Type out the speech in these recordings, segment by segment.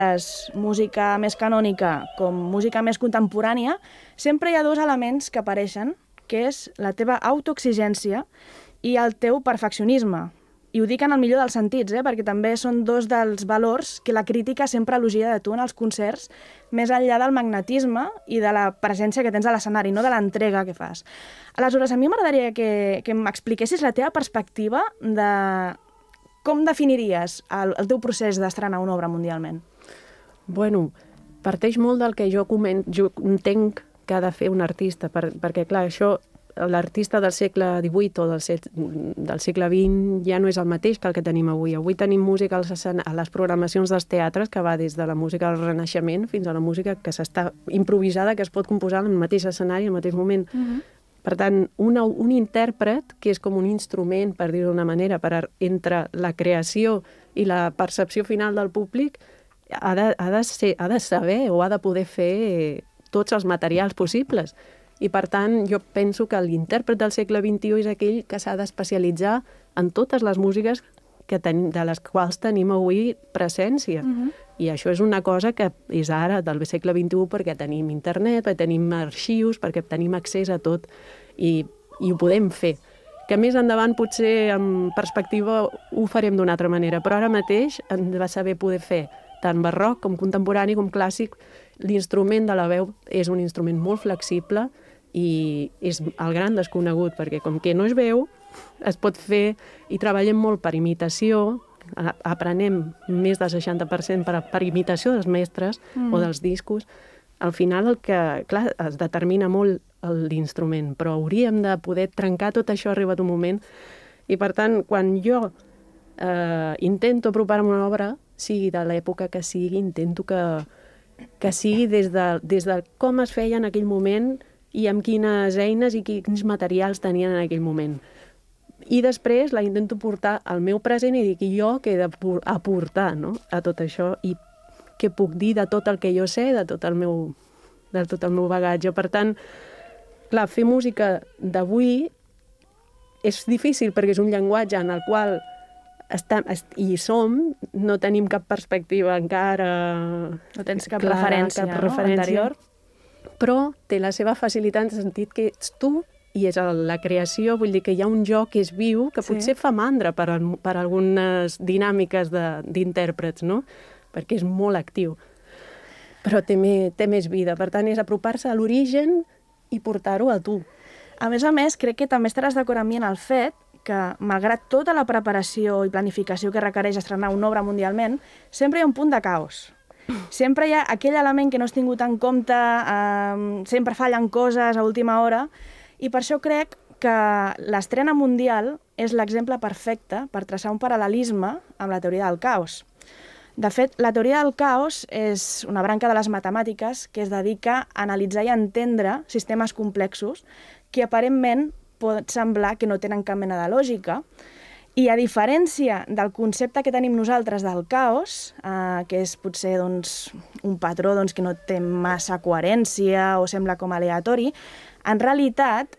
música més canònica com música més contemporània, sempre hi ha dos elements que apareixen, que és la teva autoexigència i el teu perfeccionisme. I ho dic en el millor dels sentits, perquè també són dos dels valors que la crítica sempre elogia de tu en els concerts, més enllà del magnetisme i de la presència que tens a l'escenari, no de l'entrega que fas. Aleshores, a mi m'agradaria que m'expliquessis la teva perspectiva de com definiries el teu procés d'estrenar una obra mundialment. Bueno, parteix molt del que jo entenc que ha de fer un artista, perquè, clar, això, l'artista del segle XVIII o del segle XX ja no és el mateix que el que tenim avui. Avui tenim música a les programacions dels teatres que va des de la música del Renaixement fins a la música que s'està improvisada, que es pot composar en el mateix escenari, en el mateix moment. Per tant, un intèrpret, que és com un instrument, per dir-ho d'una manera, entre la creació i la percepció final del públic, ha de saber o ha de poder fer tots els materials possibles. I, per tant, jo penso que l'intèrpret del segle XXI és aquell que s'ha d'especialitzar en totes les músiques de les quals tenim avui presència. I això és una cosa que és ara del segle XXI perquè tenim internet, perquè tenim arxius, perquè tenim accés a tot i ho podem fer. Que més endavant, potser, en perspectiva, ho farem d'una altra manera, però ara mateix hem de saber poder fer tant barroc com contemporani com clàssic. L'instrument de la veu és un instrument molt flexible i és el gran desconegut, perquè com que no es veu, es pot fer, i treballem molt per imitació, aprenem més del 60% per imitació dels mestres o dels discos. Al final, el que, clar, es determina molt l'instrument, però hauríem de poder trencar tot això arribat un moment. I, per tant, quan jo intento apropar-me una obra, sigui de l'època que sigui, intento que sigui des de com es feia en aquell moment i amb quines eines i quins materials tenien en aquell moment. I després la intento portar al meu present i dic jo què he d'aportar, no?, a tot això i què puc dir de tot el que jo sé, de tot el meu bagatge. Per tant, clar, fer música d'avui és difícil perquè és un llenguatge en el qual hi som, no tenim cap perspectiva encara. No tens cap referència, anterior. Però té la seva facilitat en el sentit que ets tu i és la creació, vull dir que hi ha un joc que és viu, que potser fa mandra per algunes dinàmiques d'intèrprets, no? Perquè és molt actiu. Però té més vida. Per tant, és apropar-se a l'origen i portar-ho a tu. A més, crec que també estaràs d'acord amb mi en el fet que, malgrat tota la preparació i planificació que requereix estrenar una obra mundialment, sempre hi ha un punt de caos. Sempre hi ha aquell element que no has tingut en compte, sempre fallen coses a última hora, i per això crec que l'estrena mundial és l'exemple perfecte per traçar un paral·lelisme amb la teoria del caos. De fet, la teoria del caos és una branca de les matemàtiques que es dedica a analitzar i entendre sistemes complexos que aparentment pot semblar que no tenen cap mena de lògica. I a diferència del concepte que tenim nosaltres del caos, que és potser un patró que no té massa coherència o sembla com aleatori, en realitat,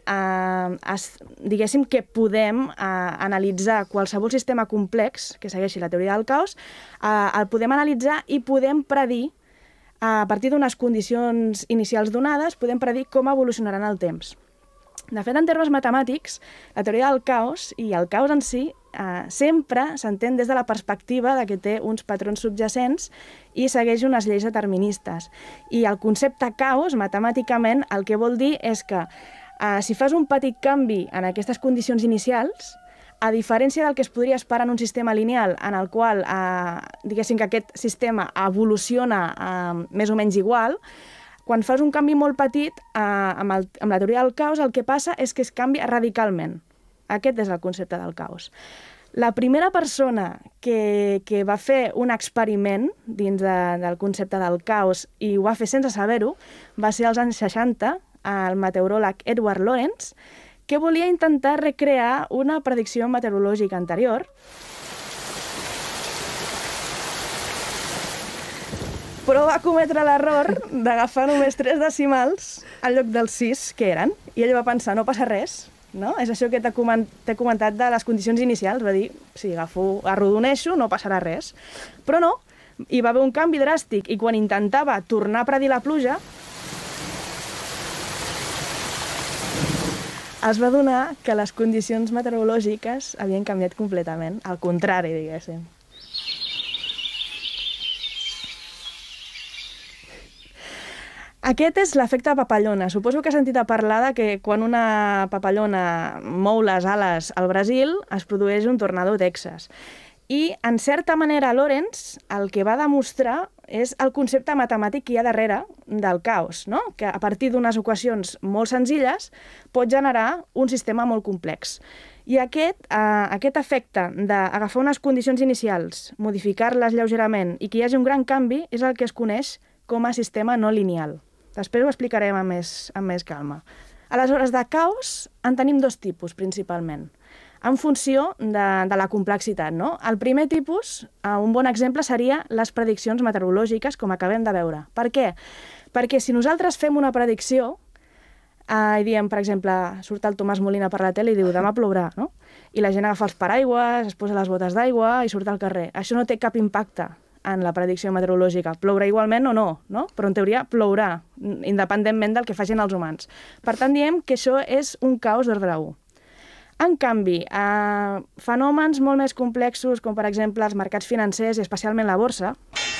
diguéssim que podem analitzar qualsevol sistema complex que segueixi la teoria del caos, el podem analitzar i podem predir, a partir d'unes condicions inicials donades, podem predir com evolucionarà en el temps. De fet, en termes matemàtics, la teoria del caos i el caos en si sempre s'entén des de la perspectiva de que té uns patrons subjacents i segueix unes lleis deterministes. I el concepte caos, matemàticament, el que vol dir és que si fas un petit canvi en aquestes condicions inicials, a diferència del que es podria esperar en un sistema lineal en el qual, diguéssim que aquest sistema evoluciona més o menys igual, quan fas un canvi molt petit amb la teoria del caos, el que passa és que es canvia radicalment. Aquest és el concepte del caos. La primera persona que va fer un experiment dins del concepte del caos i ho va fer sense saber-ho va ser als anys 60, el meteoròleg Edward Lorenz, que volia intentar recrear una predicció meteorològica anterior, però va cometre l'error d'agafar només 3 decimals en lloc dels 6 que eren. I ell va pensar, no passa res, no? És això que t'he comentat de les condicions inicials. Va dir, si arrodoneixo no passarà res. Però no, hi va haver un canvi dràstic i quan intentava tornar a predir la pluja, es va adonar que les condicions meteorològiques havien canviat completament, al contrari, diguéssim. Aquest és l'efecte papallona. Suposo que has sentit a parlar de que quan una papallona mou les ales al Brasil es produeix un tornado a Texas. I, en certa manera, Lorentz el que va demostrar és el concepte matemàtic que hi ha darrere del caos, no? Que a partir d'unes equacions molt senzilles pot generar un sistema molt complex. I aquest efecte d'agafar unes condicions inicials, modificar-les lleugerament i que hi hagi un gran canvi és el que es coneix com a sistema no lineal. Després ho explicarem amb més calma. Aleshores, de caos en tenim dos tipus, principalment, en funció de la complexitat, no? El primer tipus, un bon exemple, seria les prediccions meteorològiques, com acabem de veure. Per què? Perquè si nosaltres fem una predicció i diem, per exemple, surt el Tomàs Molina per la tele i diu demà plourà, no? I la gent agafa els paraigües, es posa les botes d'aigua i surt al carrer. Això no té cap impacte en la predicció meteorològica. Plourà igualment o no, no? Però en teoria plourà, independentment del que facin els humans. Per tant, diem que això és un caos d'ordre 1. En canvi, fenòmens molt més complexos, com per exemple els mercats financers i especialment la borsa,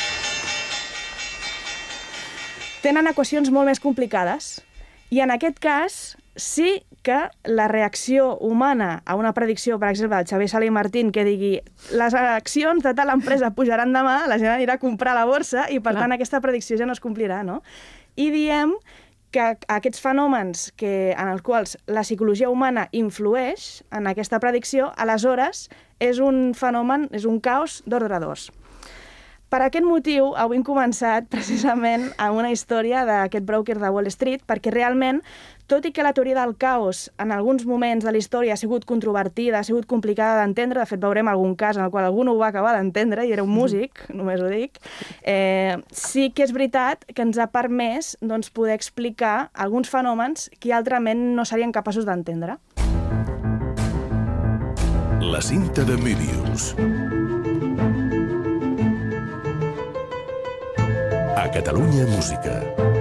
tenen equacions molt més complicades i en aquest cas sí que la reacció humana a una predicció, per exemple, del Xavier Sala i Martín, que digui les accions de tal empresa pujaran demà, la gent anirà a comprar a la borsa i per tant aquesta predicció ja no es complirà, no? I diem que aquests fenòmens en els quals la psicologia humana influeix en aquesta predicció, aleshores és un fenomen, és un caos d'ordre 2. Per aquest motiu, avui hem començat precisament amb una història d'aquest broker de Wall Street, perquè realment, tot i que la teoria del caos en alguns moments de la història ha sigut controvertida, ha sigut complicada d'entendre, de fet veurem algun cas en el qual algú no ho va acabar d'entendre i era un músic, només ho dic, sí que és veritat que ens ha permès poder explicar alguns fenòmens que altrament no serien capaços d'entendre. La cinta de Möbius. A Catalunya Música.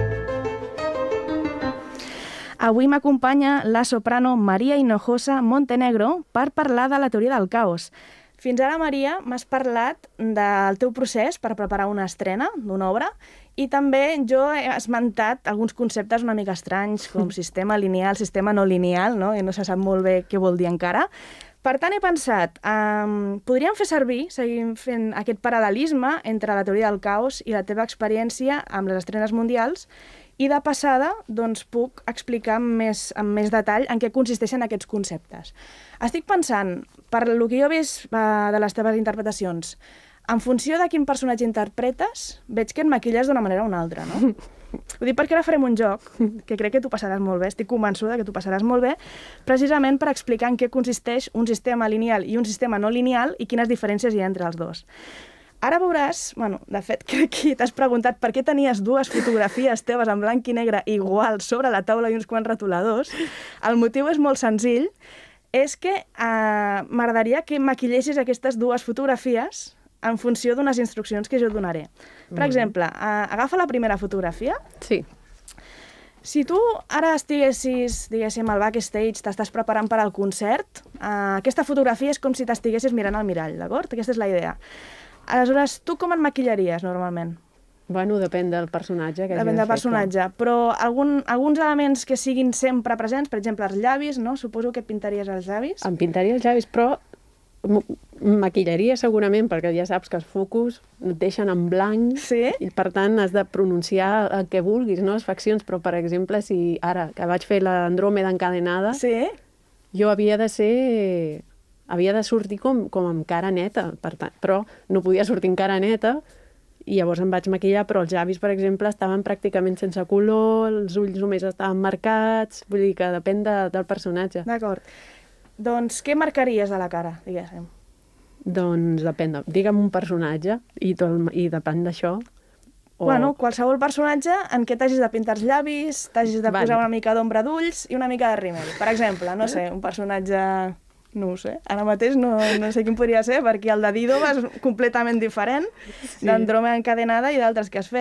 Avui m'acompanya la soprano Maria Hinojosa Montenegro per parlar de la teoria del caos. Fins ara, Maria, m'has parlat del teu procés per preparar una estrena d'una obra i també jo he esmentat alguns conceptes una mica estranys, com sistema lineal, sistema no lineal, no? I no se sap molt bé què vol dir encara. Per tant, he pensat, podríem fer servir, seguim fent aquest paral·lelisme entre la teoria del caos i la teva experiència amb les estrenes mundials i de passada puc explicar amb més detall en què consisteixen aquests conceptes. Estic pensant, per lo que jo he vist de les teves interpretacions, en funció de quin personatge interpretes, veig que et maquilles d'una manera o una altra, no? Ho dic perquè ara farem un joc, que crec que tu passaràs molt bé, estic convençuda que tu passaràs molt bé, precisament per explicar en què consisteix un sistema lineal i un sistema no lineal i quines diferències hi ha entre els dos. Ara veuràs, de fet, crec que t'has preguntat per què tenies dues fotografies teves en blanc i negre igual sobre la taula i uns quants retoladors. El motiu és molt senzill, és que m'agradaria que maquillessis aquestes dues fotografies en funció d'unes instruccions que jo et donaré. Per exemple, agafa la primera fotografia. Sí. Si tu ara estiguessis, diguéssim, al backstage, t'estàs preparant per al concert, aquesta fotografia és com si t'estiguessis mirant al mirall, d'acord? Aquesta és la idea. Aleshores, tu com et maquillaries normalment? Bueno, depèn del personatge. Depèn del personatge, però alguns elements que siguin sempre presents, per exemple, els llavis, no? Suposo que pintaries els llavis. Em pintaria els llavis, però maquillaria segurament, perquè ja saps que els focus et deixen en blanc, sí? I per tant has de pronunciar el que vulguis, no? Les faccions, però per exemple, si ara que vaig fer l'Andròmeda encadenada, sí? Jo havia de sortir com amb cara neta, per tant, però no podia sortir amb cara neta, i llavors em vaig maquillar, però els llavis, per exemple, estaven pràcticament sense color, els ulls només estaven marcats, vull dir que depèn del personatge. D'acord. Doncs què marcaries de la cara, diguéssim? Doncs depèn, digue'm un personatge i depèn d'això. Bueno, qualsevol personatge en què t'hagis de pintar els llavis, t'hagis de posar una mica d'ombra d'ulls i una mica de rímel. Per exemple, no sé, un personatge No ho sé. Ara mateix no sé quin podria ser, perquè el de Dido és completament diferent d'Andròmeda encadenada i d'altres que has fet.